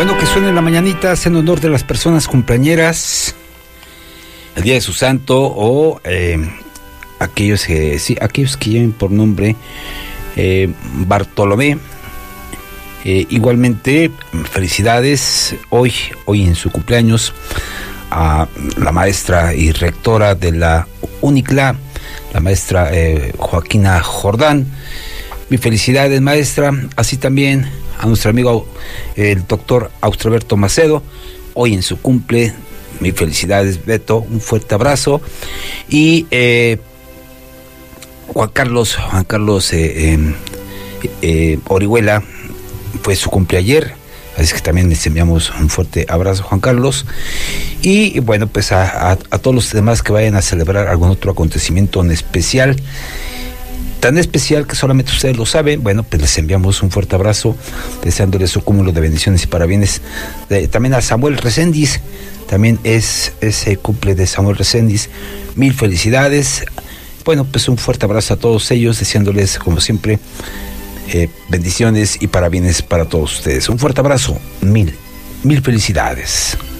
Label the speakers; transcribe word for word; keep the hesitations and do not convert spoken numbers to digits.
Speaker 1: Bueno, que suene la mañanita en honor de las personas cumpleañeras, el día de su santo, o eh, aquellos que sí, aquellos que lleven por nombre eh, Bartolomé. Eh, igualmente, felicidades hoy, hoy en su cumpleaños, a la maestra y rectora de la UNICLA, la maestra eh, Joaquina Jordán. Mis felicidades, maestra. Así también a nuestro amigo el doctor Austroberto Macedo, hoy en su cumple. Mis felicidades, Beto, un fuerte abrazo. Y eh, Juan Carlos, Juan Carlos eh, eh, eh, Orihuela, fue su cumple ayer, así que también les enviamos un fuerte abrazo, Juan Carlos. Y bueno, pues a, a, a todos los demás que vayan a celebrar algún otro acontecimiento en especial, tan especial que solamente ustedes lo saben, bueno, pues les enviamos un fuerte abrazo, deseándoles un cúmulo de bendiciones y parabienes. De, también a Samuel Recendis, también es ese cumple de Samuel Recendis, mil felicidades. Bueno, pues un fuerte abrazo a todos ellos, deseándoles, como siempre, eh, bendiciones y parabienes para todos ustedes. Un fuerte abrazo, mil, mil felicidades.